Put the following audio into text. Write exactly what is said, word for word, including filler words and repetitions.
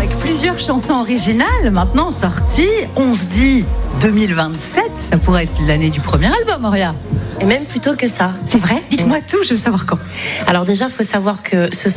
avec plusieurs chansons originales maintenant sorties. On se dit deux mille vingt-sept, ça pourrait être l'année du premier album, Auria. Et même plutôt que ça. C'est vrai ? Dites-moi tout, je veux savoir quand. Alors déjà, il faut savoir que ce